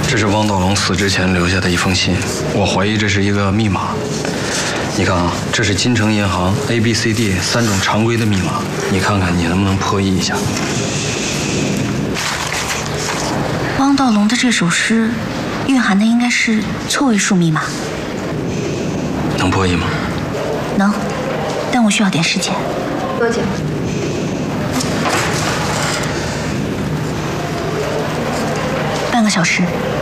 这是汪道龙死之前留下的一封信，我怀疑这是一个密码。你看啊，这是金城银行 ABCD 3种常规的密码，你看看你能不能破译一下？ 汪道龙的这首诗蕴含的应该是错位数密码， 能破译吗？ 能，但我需要点时间。 多久 ？半个小时。